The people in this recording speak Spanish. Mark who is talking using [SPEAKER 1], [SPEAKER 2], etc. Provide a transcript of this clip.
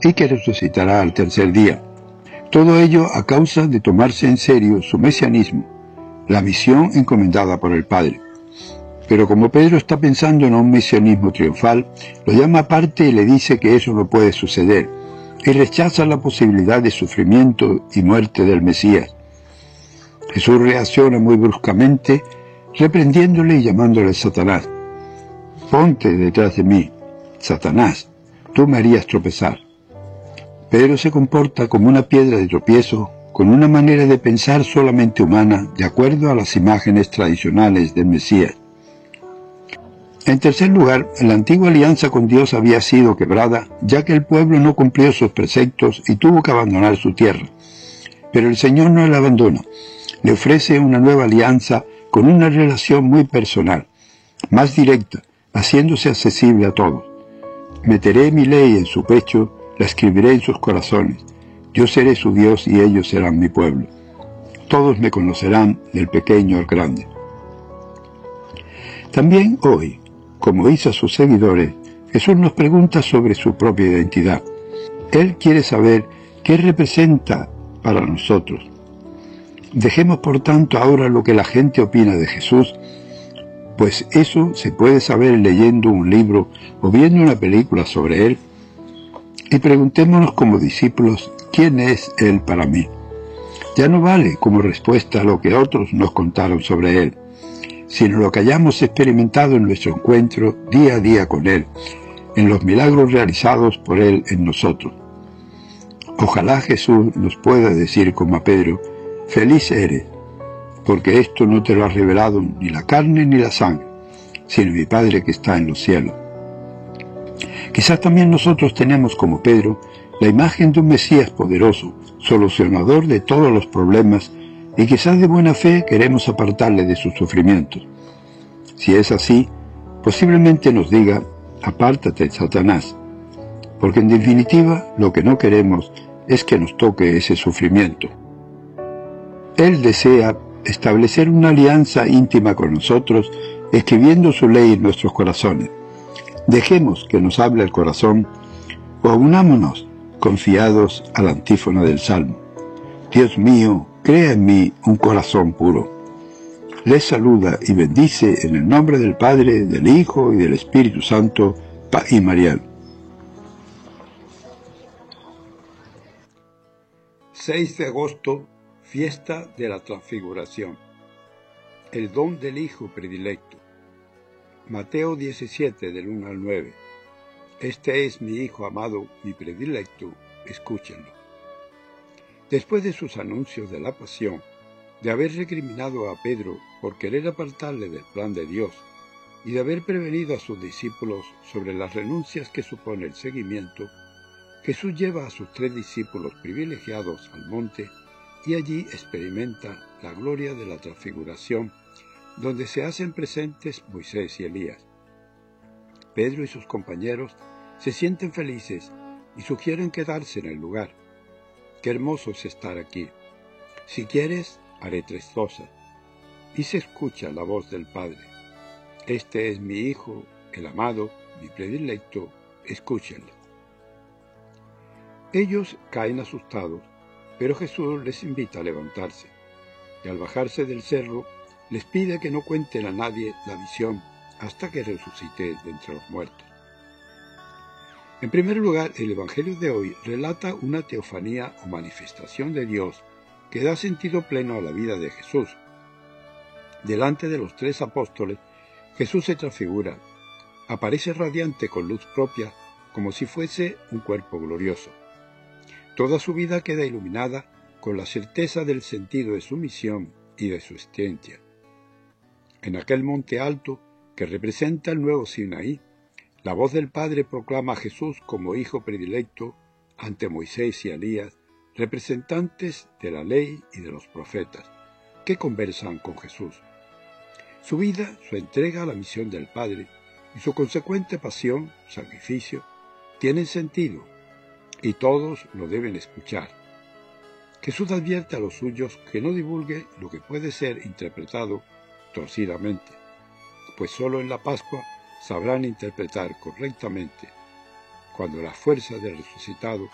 [SPEAKER 1] y que resucitará al tercer día. Todo ello a causa de tomarse en serio su mesianismo, la misión encomendada por el Padre. Pero como Pedro está pensando en un mesianismo triunfal, lo llama aparte y le dice que eso no puede suceder, y rechaza la posibilidad de sufrimiento y muerte del Mesías. Jesús reacciona muy bruscamente, reprendiéndole y llamándole Satanás. «Ponte detrás de mí, Satanás, tú me harías tropezar». Pedro se comporta como una piedra de tropiezo, con una manera de pensar solamente humana, de acuerdo a las imágenes tradicionales del Mesías. En tercer lugar, la antigua alianza con Dios había sido quebrada, ya que el pueblo no cumplió sus preceptos y tuvo que abandonar su tierra. Pero el Señor no le abandona. Le ofrece una nueva alianza con una relación muy personal, más directa, haciéndose accesible a todos. Meteré mi ley en su pecho, la escribiré en sus corazones. Yo seré su Dios y ellos serán mi pueblo. Todos me conocerán, del pequeño al grande. También hoy, como hizo a sus seguidores, Jesús nos pregunta sobre su propia identidad. Él quiere saber qué representa para nosotros. Dejemos por tanto ahora lo que la gente opina de Jesús, pues eso se puede saber leyendo un libro o viendo una película sobre Él, y preguntémonos como discípulos, ¿quién es Él para mí? Ya no vale como respuesta a lo que otros nos contaron sobre Él, sino lo que hayamos experimentado en nuestro encuentro día a día con Él, en los milagros realizados por Él en nosotros. Ojalá Jesús nos pueda decir como a Pedro, «Feliz eres, porque esto no te lo ha revelado ni la carne ni la sangre, sino mi Padre que está en los cielos». Quizás también nosotros tenemos como Pedro la imagen de un Mesías poderoso, solucionador de todos los problemas, y quizás de buena fe queremos apartarle de sus sufrimientos. Si es así, posiblemente nos diga, «Apártate, Satanás», porque en definitiva lo que no queremos es que nos toque ese sufrimiento. Él desea establecer una alianza íntima con nosotros, escribiendo su ley en nuestros corazones. Dejemos que nos hable el corazón, o unámonos confiados a la antífona del Salmo. Dios mío, crea en mí un corazón puro. Les saluda y bendice en el nombre del Padre, del Hijo y del Espíritu Santo, y Mariel. 6 de agosto, fiesta de la Transfiguración. El don del Hijo predilecto. Mateo 17, del 1 al 9. Este es mi Hijo amado, mi predilecto, escúchenlo. Después de sus anuncios de la pasión, de haber recriminado a Pedro por querer apartarle del plan de Dios y de haber prevenido a sus discípulos sobre las renuncias que supone el seguimiento, Jesús lleva a sus 3 discípulos privilegiados al monte y allí experimenta la gloria de la transfiguración, donde se hacen presentes Moisés y Elías. Pedro y sus compañeros se sienten felices y sugieren quedarse en el lugar. Qué hermoso es estar aquí. Si quieres, haré 3 cosas. Y se escucha la voz del Padre. Este es mi Hijo, el amado, mi predilecto, escúchenlo. Ellos caen asustados, pero Jesús les invita a levantarse, y al bajarse del cerro, les pide que no cuenten a nadie la visión hasta que resucite de entre los muertos. En primer lugar, el Evangelio de hoy relata una teofanía o manifestación de Dios que da sentido pleno a la vida de Jesús. Delante de los 3 apóstoles, Jesús se transfigura, aparece radiante con luz propia, como si fuese un cuerpo glorioso. Toda su vida queda iluminada con la certeza del sentido de su misión y de su existencia. En aquel monte alto, que representa el nuevo Sinaí, la voz del Padre proclama a Jesús como Hijo predilecto ante Moisés y Elías, representantes de la ley y de los profetas, que conversan con Jesús. Su vida, su entrega a la misión del Padre y su consecuente pasión, sacrificio, tienen sentido, y todos lo deben escuchar. Jesús advierte a los suyos que no divulgue lo que puede ser interpretado torcidamente, pues solo en la Pascua sabrán interpretar correctamente, cuando la fuerza del resucitado